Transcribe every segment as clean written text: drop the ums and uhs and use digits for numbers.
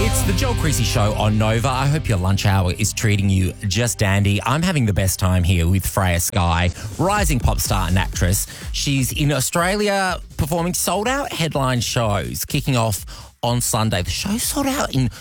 It's the Joel Creasy Show on Nova. I hope your lunch hour is treating you just dandy. I'm having the best time here with Freya Sky, rising pop star and actress. She's in Australia performing sold-out headline shows, kicking off on Sunday. The show sold out in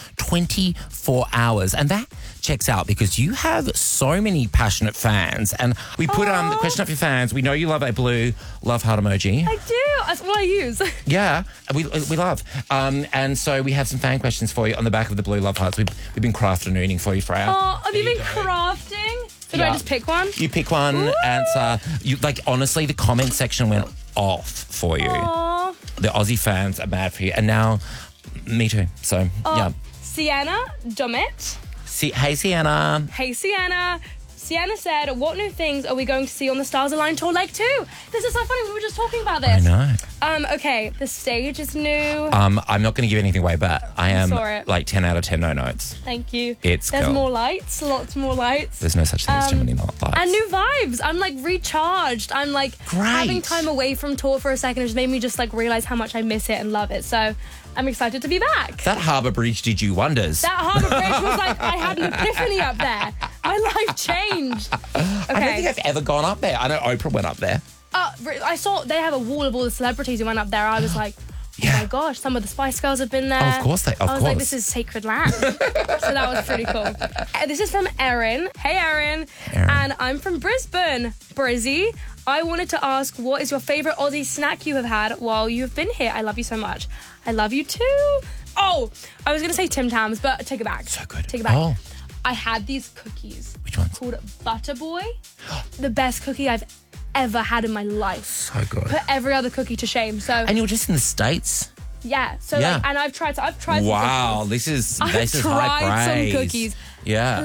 24 hours, and that checks out because you have so many passionate fans. And we put the question up for your fans. We know you love a blue love heart emoji. I do. That's what I use. Yeah, we love. And so we have some fan questions for you on the back of the blue love hearts. We've been crafting for you, Freya. Oh, have you been crafting? So do I just pick one? You pick one. Ooh. And honestly, the comment section went off for you. Aww. The Aussie fans are mad for you. And now, me too. So, yeah. Sienna Domet. Hey, Sienna. Hey, Sienna. Sienna said, what new things are we going to see on the Stars Align Tour Leg 2? This is so funny. We were just talking about this. I know. Okay, the stage is new. I'm not going to give anything away, but I am saw it. like 10 out of 10 no notes. Thank you. There's more lights, lots more lights. There's no such thing as too many lights. And new vibes. I'm like recharged. I'm like having time away from tour for a second. It just made me just like realize how much I miss it and love it. So I'm excited to be back. That Harbour Bridge did you wonders. That Harbour Bridge was like, I had an epiphany up there. My life changed. Okay. I don't think I've ever gone up there. I know Oprah went up there. I saw they have a wall of all the celebrities who went up there. I was like, oh my gosh, some of the Spice Girls have been there. Oh, of course. I was like, this is sacred land. So that was pretty cool. This is from Erin. Hey, Erin. And I'm from Brisbane. Brizzy. I wanted to ask, what is your favourite Aussie snack you have had while you've been here? I love you so much. I love you too. Oh, I was going to say Tim Tams, but take it back. So good. Take it back. Oh. I had these cookies. Which ones? Called Butter Boy. The best cookie I've ever had in my life. So good. Put every other cookie to shame. So. And you're just in the States? Yeah. So like, and I've tried. Wow, this is high praise. I've tried some cookies. Yeah.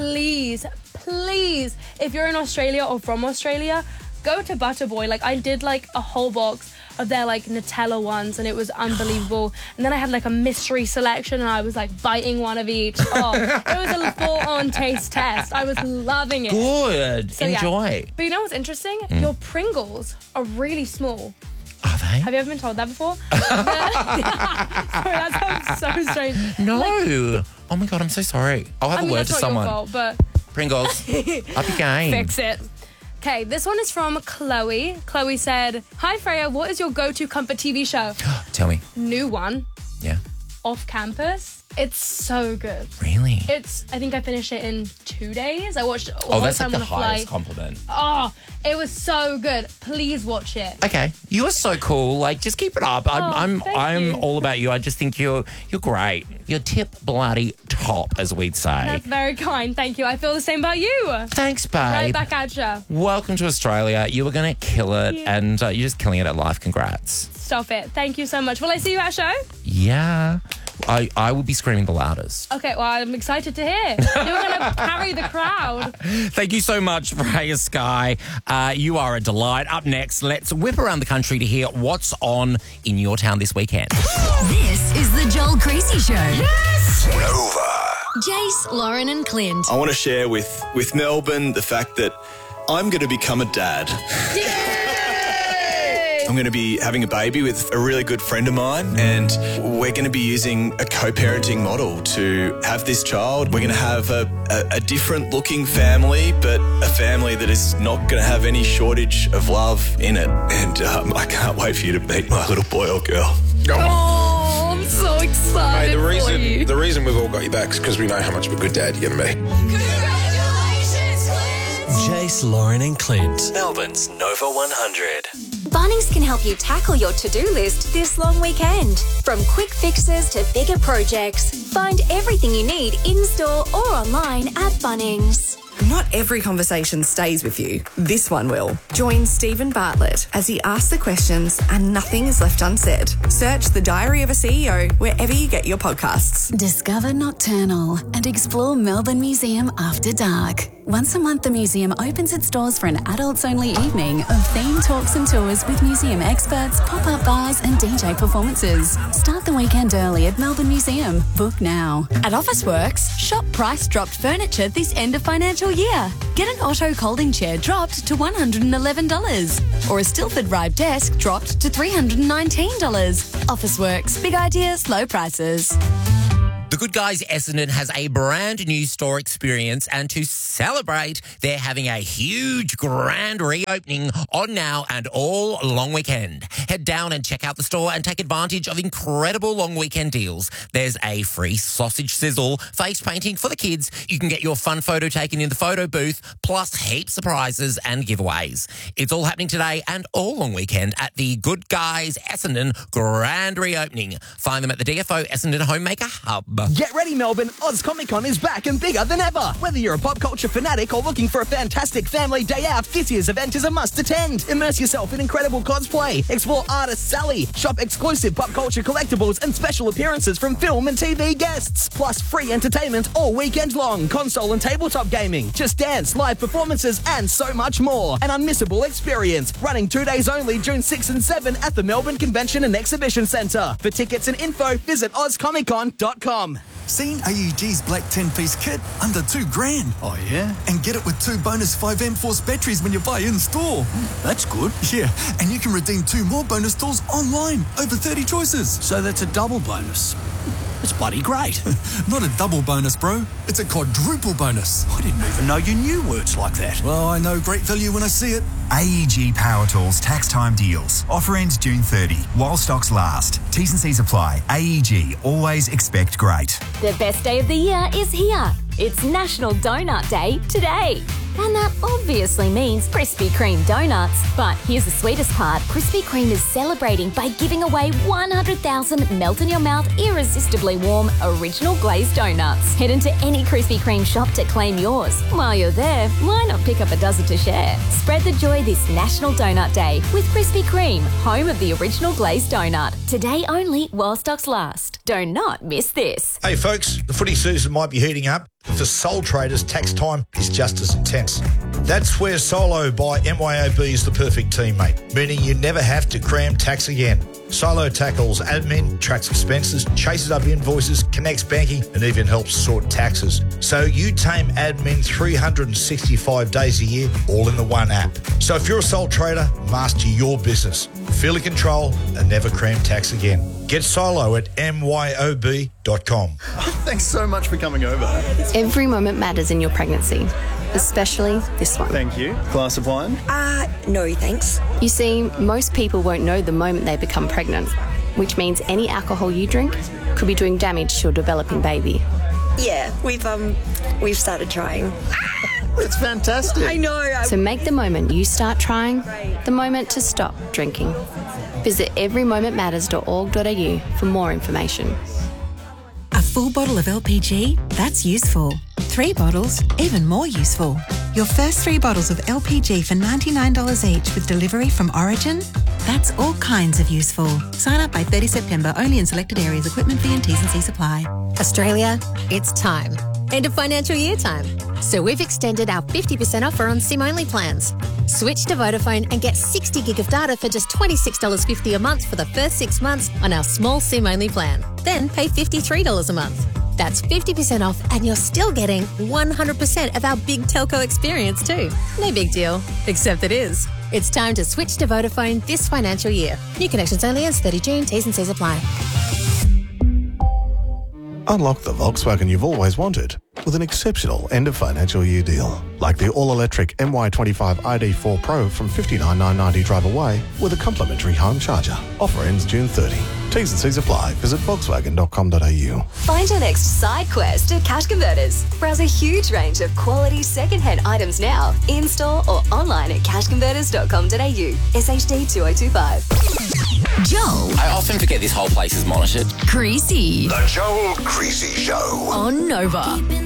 Please, if you're in Australia or from Australia, go to Butter Boy. Like I did like a whole box of their like Nutella ones, and it was unbelievable. And then I had like a mystery selection, and I was like biting one of each. Oh, it was a full-on taste test. I was loving it. Good. So, enjoy. Yeah. But you know what's interesting? Your Pringles are really small. Are they? Have you ever been told that before? Sorry, that sounds so strange. No. Oh my God, I'm so sorry. I'll have a word to someone. Your fault, but Pringles, up your game. Fix it. Okay, this one is from Chloe. Chloe said, hi Freya, what is your go-to comfort TV show? Tell me. New one. Yeah. Off Campus. It's so good. Really? I think I finished it in 2 days. I watched it all the Oh, that's time like on the a flight. highest compliment. Oh, it was so good. Please watch it. Okay, you are so cool. Like, just keep it up. I'm you. all about you. I just think you're great. You're tip bloody top, as we'd say. That's very kind. Thank you. I feel the same about you. Thanks, babe. Right back at you. Welcome to Australia. You were going to kill it, and you're just killing it at life. Congrats. Stop it. Thank you so much. Will I see you at a show? Yeah. I will be screaming the loudest. Okay, well, I'm excited to hear. You're going to carry the crowd. Thank you so much, Freya Sky. You are a delight. Up next, let's whip around the country to hear what's on in your town this weekend. This is the Joel Creasy Show. Yes! Nova. Jace, Lauren and Clint. I want to share with Melbourne the fact that I'm going to become a dad. I'm going to be having a baby with a really good friend of mine, and we're going to be using a co-parenting model to have this child. We're going to have a different looking family, but a family that is not going to have any shortage of love in it. And I can't wait for you to meet my little boy or girl. Oh, I'm so excited. Mate, the reason we've all got your backs because we know how much of a good dad you're going to be. Jace, Lauren and Clint. Melbourne's Nova 100. Bunnings can help you tackle your to-do list this long weekend. From quick fixes to bigger projects, find everything you need in-store or online at Bunnings. Not every conversation stays with you. This one will. Join Stephen Bartlett as he asks the questions and nothing is left unsaid. Search The Diary of a CEO wherever you get your podcasts. Discover Nocturnal and explore Melbourne Museum after dark. Once a month, the museum opens its doors for an adults-only evening of themed talks and tours with museum experts, pop-up bars and DJ performances. Start the weekend early at Melbourne Museum. Book now. At Officeworks, shop price-dropped furniture this end of financial year. Get an Otto Colding chair dropped to $111 or a Stilford Ride desk dropped to $319. Officeworks, big ideas, low prices. The Good Guys Essendon has a brand new store experience, and to celebrate, they're having a huge grand reopening on now and all long weekend. Head down and check out the store and take advantage of incredible long weekend deals. There's a free sausage sizzle, face painting for the kids. You can get your fun photo taken in the photo booth, plus heaps of prizes and giveaways. It's all happening today and all long weekend at the Good Guys Essendon grand reopening. Find them at the DFO Essendon Homemaker Hub. Get ready, Melbourne. Oz Comic Con is back and bigger than ever. Whether you're a pop culture fanatic or looking for a fantastic family day out, this year's event is a must attend. Immerse yourself in incredible cosplay, explore artist Sally, shop exclusive pop culture collectibles and special appearances from film and TV guests. Plus free entertainment all weekend long, console and tabletop gaming, Just Dance, live performances and so much more. An unmissable experience. Running 2 days only, June 6 and 7 at the Melbourne Convention and Exhibition Centre. For tickets and info, visit ozcomiccon.com. Seen AEG's black 10-piece kit? Under $2,000. Oh, yeah? And get it with 2 bonus 5M Force batteries when you buy in-store. That's good. Yeah, and you can redeem 2 more bonus tools online. Over 30 choices. So that's a double bonus. It's bloody great. Not a double bonus, bro. It's a quadruple bonus. I didn't even know you knew words like that. Well, I know great value when I see it. AEG Power Tools tax time deals. Offer ends June 30 while stocks last. T's and C's apply. AEG, always expect great. The best day of the year is here. It's National Donut Day today. And that obviously means Krispy Kreme donuts. But here's the sweetest part. Krispy Kreme is celebrating by giving away 100,000 melt-in-your-mouth, irresistibly warm, original glazed donuts. Head into any Krispy Kreme shop to claim yours. While you're there, why not pick up a dozen to share? Spread the joy this National Donut Day with Krispy Kreme, home of the original glazed donut. Today only while stocks last. Do not miss this. Hey folks, the footy season might be heating up. For sole traders, tax time is just as intense. That's where Solo by MYOB is the perfect teammate, meaning you never have to cram tax again. Solo tackles admin, tracks expenses, chases up invoices, connects banking, and even helps sort taxes. So you tame admin 365 days a year, all in the one app. So if you're a sole trader, master your business. Feel in control and never cram tax again. Get Solo at myob.com. Thanks so much for coming over. Every moment matters in your pregnancy, especially this one. Thank you. Glass of wine? No thanks. You see, most people won't know the moment they become pregnant, which means any alcohol you drink could be doing damage to your developing baby. Yeah, we've started trying. It's fantastic. I know. So make the moment you start trying the moment to stop drinking. Visit everymomentmatters.org.au for more information. A full bottle of LPG? That's useful. 3 bottles? Even more useful. Your first 3 bottles of LPG for $99 each with delivery from Origin? That's all kinds of useful. Sign up by 30 September, only in selected areas. Equipment fee and T's and C's apply. Australia, it's time. End of financial year time. So we've extended our 50% offer on SIM-only plans. Switch to Vodafone and get 60 gig of data for just $26.50 a month for the first 6 months on our small SIM-only plan. Then pay $53 a month. That's 50% off and you're still getting 100% of our big telco experience too. No big deal, except it is. It's time to switch to Vodafone this financial year. New connections only as 30 June. T's and C's apply. Unlock the Volkswagen you've always wanted with an exceptional end of financial year deal. Like the all-electric MY25 ID4 Pro from $59,990 drive away with a complimentary home charger. Offer ends June 30. T's and C's apply. Visit volkswagen.com.au. Find your next side quest at Cash Converters. Browse a huge range of quality second-hand items now, in-store or online at cashconverters.com.au. SHD 2025. Joel. I often forget this whole place is monitored. Creasy. The Joel Creasy Show. On Nova.